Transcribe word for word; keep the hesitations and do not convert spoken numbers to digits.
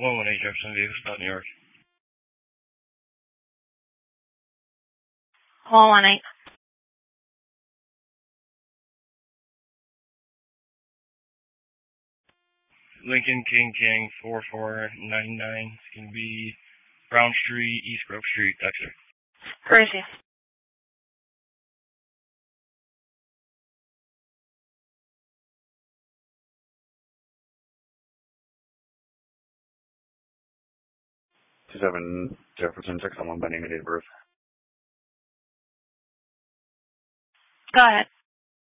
one one eight Jefferson Vehicle Stop, New York. one one eight. Lincoln King King four four nine nine. It's going to be Brown Street, East Grove Street, Dexter. Where is he? two seven Jefferson, check someone by name and date of birth. Go ahead.